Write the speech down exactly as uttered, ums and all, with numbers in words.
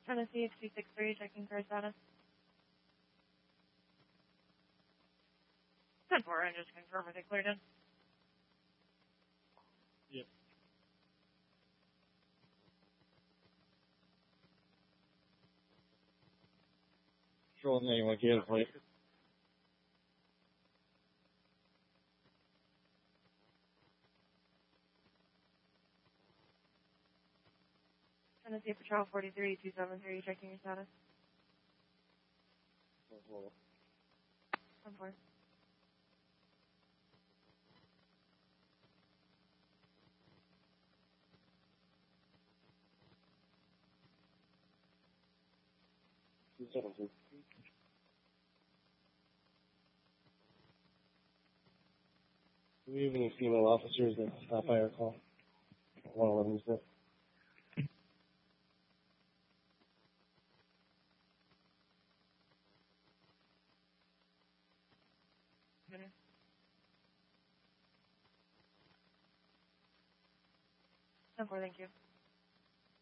Tennessee X two six three, checking car status. ten four, and just confirm if they cleared in. Yep. Control name, like you had a plate. Tennessee Patrol forty-three two seven three, checking your status. ten four. two seven two. Do we have any female officers that stop by our call? one eleven, is that? ten four, thank you.